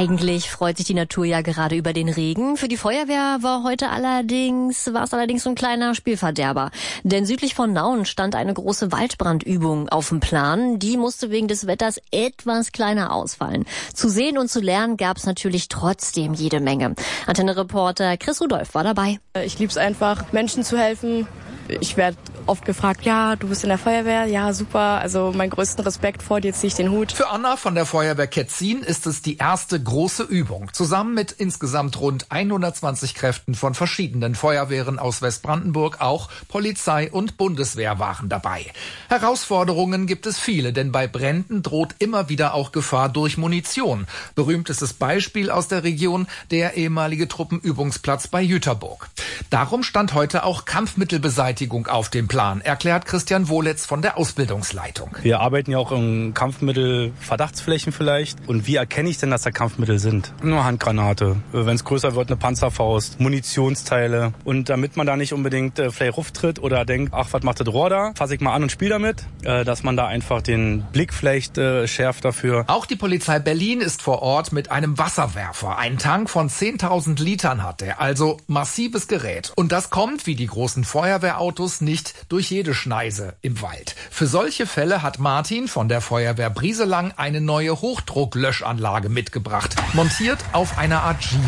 Eigentlich freut sich die Natur ja gerade über den Regen. Für die Feuerwehr war es allerdings so ein kleiner Spielverderber. Denn südlich von Nauen stand eine große Waldbrandübung auf dem Plan. Die musste wegen des Wetters etwas kleiner ausfallen. Zu sehen und zu lernen gab es natürlich trotzdem jede Menge. Antenne-Reporter Chris Rudolph war dabei. Ich liebe es einfach, Menschen zu helfen. Ich werde oft gefragt, ja, du bist in der Feuerwehr, ja, super, also meinen größten Respekt vor dir, ziehe ich den Hut. Für Anna von der Feuerwehr Ketzin ist es die erste große Übung. Zusammen mit insgesamt rund 120 Kräften von verschiedenen Feuerwehren aus Westbrandenburg, auch Polizei und Bundeswehr waren dabei. Herausforderungen gibt es viele, denn bei Bränden droht immer wieder auch Gefahr durch Munition. Berühmtestes Beispiel aus der Region, der ehemalige Truppenübungsplatz bei Jüterburg. Darum stand heute auch Kampfmittelbeseitigung auf dem Plan, erklärt Christian Wohlitz von der Ausbildungsleitung. Wir arbeiten ja auch in Kampfmittel-Verdachtsflächen vielleicht. Und wie erkenne ich denn, dass da Kampfmittel sind? Nur Handgranate. Wenn es größer wird, eine Panzerfaust, Munitionsteile. Und damit man da nicht unbedingt vielleicht ruftritt oder denkt, ach, was macht das Rohr da? Fasse ich mal an und spiele damit. Dass man da einfach den Blick vielleicht schärft dafür. Auch die Polizei Berlin ist vor Ort mit einem Wasserwerfer. Einen Tank von 10.000 Litern hat er, also massives Gerät. Und das kommt, wie die großen Feuerwehrautos, nicht durch jede Schneise im Wald. Für solche Fälle hat Martin von der Feuerwehr Brieselang eine neue Hochdrucklöschanlage mitgebracht, montiert auf einer Art Jeep.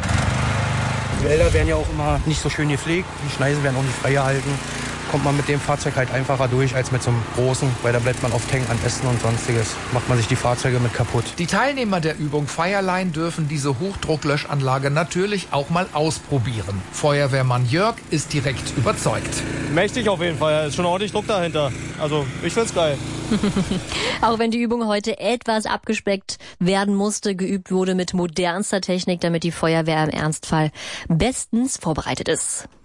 Die Wälder werden ja auch immer nicht so schön gepflegt, die Schneisen werden auch nicht freigehalten. Kommt man mit dem Fahrzeug halt einfacher durch als mit so einem großen, weil da bleibt man oft hängen an Ästen und sonstiges. Macht man sich die Fahrzeuge mit kaputt. Die Teilnehmer der Übung Feierlein dürfen diese Hochdrucklöschanlage natürlich auch mal ausprobieren. Feuerwehrmann Jörg ist direkt überzeugt. Mächtig auf jeden Fall, da ist schon ordentlich Druck dahinter. Also ich find's geil. Auch wenn die Übung heute etwas abgespeckt werden musste, geübt wurde mit modernster Technik, damit die Feuerwehr im Ernstfall bestens vorbereitet ist.